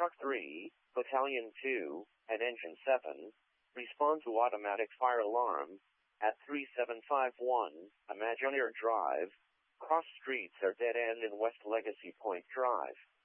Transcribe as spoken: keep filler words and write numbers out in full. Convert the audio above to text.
Truck three, Battalion two, and Engine seven, respond to automatic fire alarm at three seven five one, Imagineer Drive. Cross streets are dead end in West Legacy Point Drive.